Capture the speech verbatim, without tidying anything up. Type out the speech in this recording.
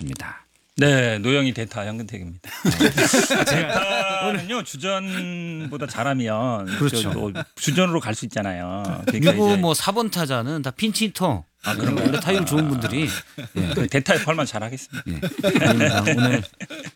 모셨습니다. 네, 노영희 대타 양근택입니다. 대타는요 주전보다 잘하면 그렇죠. 저, 뭐 주전으로 갈 수 있잖아요. 그러니까 그리고 이제 뭐 사 번 타자는 다 핀치 히터. 아, 그런 원래 타율 좋은 분들이. 예. 그 대타 역할만 잘하겠습니다. 예. 아닙니다. 오늘